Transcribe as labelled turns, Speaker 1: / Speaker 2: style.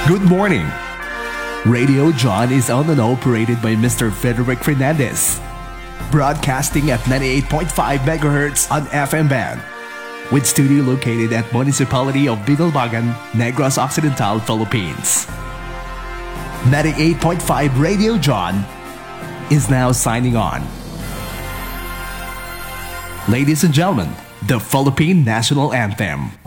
Speaker 1: Good morning. Radio John is owned and operated by Mr. Frederick Fernandez, broadcasting at 98.5 MHz on FM band, with studio located at Municipality of Binalbagan, Negros Occidental, Philippines. 98.5 Radio John is now signing on. Ladies and gentlemen, the Philippine National Anthem.